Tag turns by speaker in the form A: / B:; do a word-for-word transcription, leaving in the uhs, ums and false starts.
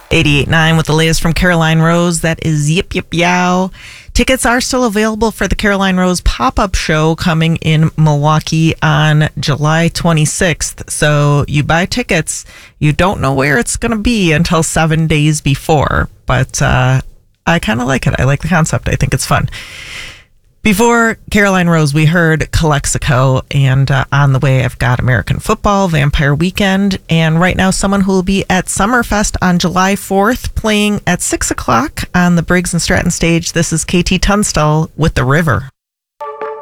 A: eighty-eight point nine with the latest from Caroline Rose. That is Yip Yip Yow. Tickets are still available for the Caroline Rose pop-up show coming in Milwaukee on July twenty-sixth. So you buy tickets, you don't know where it's going to be until seven days before. But uh, I kind of like it. I like the concept. I think it's fun. Before Caroline Rose, we heard Calexico, and uh, on the way, I've got American Football, Vampire Weekend, and right now, someone who will be at Summerfest on July fourth, playing at six o'clock on the Briggs and Stratton stage. This is K T Tunstall with The River.